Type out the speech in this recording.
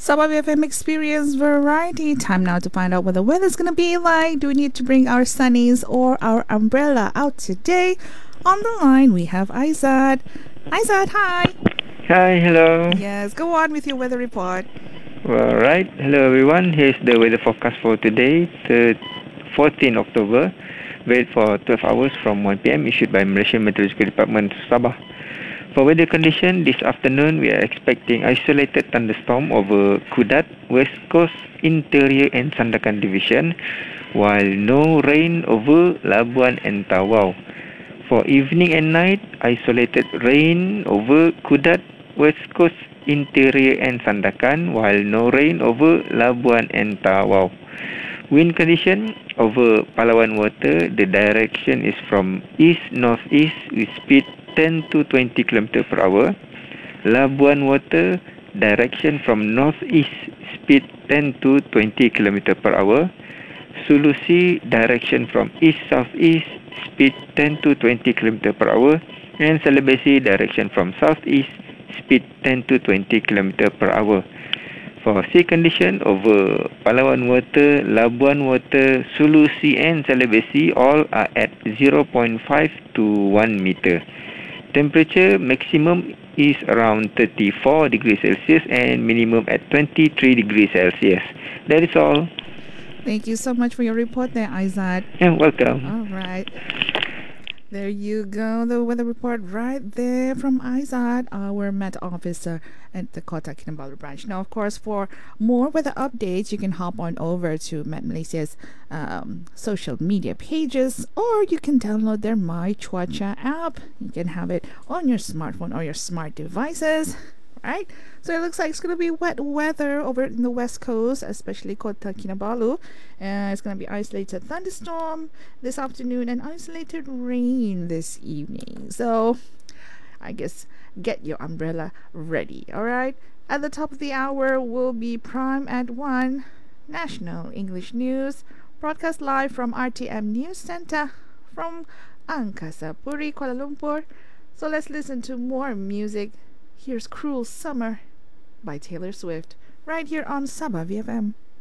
Sabah FM Experience Variety. Time now to find out what the weather's gonna be like. Do we need to bring our sunnies or our umbrella out today? On the line, we have Aizad. Aizad, hi. Hi, hello. Yes, go on with your weather report. All right, hello everyone. Here's the weather forecast for today, the 14 October. Valid for 12 hours from 1 p.m. issued by Malaysian Meteorological Department Sabah. For weather condition, this afternoon we are expecting isolated thunderstorm over Kudat, West Coast, Interior and Sandakan Division, while no rain over Labuan and Tawau. For evening and night, isolated rain over Kudat, West Coast, Interior and Sandakan, while no rain over Labuan and Tawau. Wind condition over Palawan water, the direction is from east-northeast with speed 10 to 20 km per hour. Labuan water, direction from northeast, speed 10 to 20 km per hour. Sulusi, direction from east-southeast, speed 10 to 20 km per hour. And Celebesi, direction from southeast, speed 10 to 20 km per hour. For sea condition over Palawan water, Labuan water, Sulusi and Celebesi all are at 0.5 to 1 meter. Temperature maximum is around 34 degrees Celsius and minimum at 23 degrees Celsius. That is all. Thank you so much for your report there, Aizad. You're welcome. All right. There you go, the weather report right there from Aizad, our Met officer at the Kota Kinabalu branch. Now, of course, for more weather updates, you can hop on over to Met Malaysia's social media pages, or you can download their My Cuaca app. You can have it on your smartphone or your smart devices. Right? So it looks like it's going to be wet weather over in the west coast, especially Kota Kinabalu. It's going to be isolated thunderstorm this afternoon and isolated rain this evening. So I guess get your umbrella ready. All right? At the top of the hour will be Prime at 1, National English News, broadcast live from RTM News Center from Angkasa Puri, Kuala Lumpur. So let's listen to more music. Here's Cruel Summer by Taylor Swift, right here on Sabah VFM.